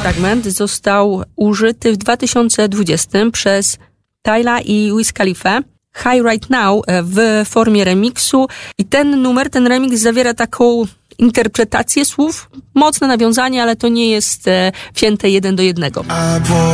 fragment został użyty w 2020 przez Tyla i Wiz Khalifa. High Right Now w formie remiksu i ten remix zawiera taką interpretację słów, mocne nawiązanie, ale to nie jest wcięte 1 do 1.